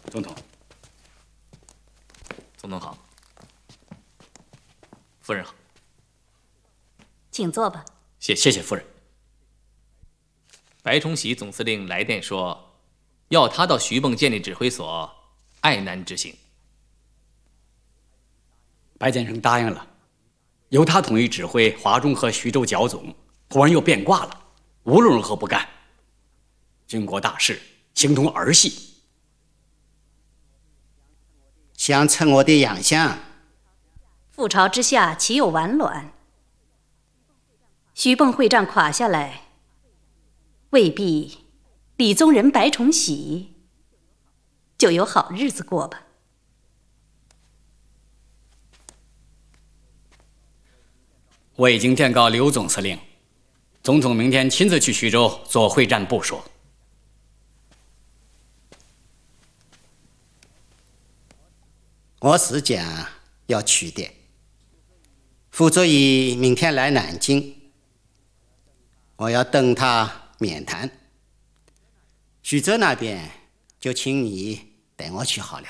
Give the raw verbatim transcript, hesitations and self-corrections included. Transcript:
总统， 总统好，夫人好， 请坐吧。 谢谢谢夫人。白崇禧总司令来电说，要他到徐蚌建立指挥所，爱难执行。 白先生答应了，由他统一指挥华中和徐州剿总，忽然又变卦了，无论如何不干。军国大事，形同儿戏。 想趁我的洋相， 覆巢之下，岂有完卵？徐蚌会战垮下来，未必李宗仁、白崇禧就有好日子过吧。 我已经电告刘总司令，总统明天亲自去徐州做会战部署。 我是讲要去的。傅作义明天来南京，我要等他面谈。徐州那边就请你带我去好了。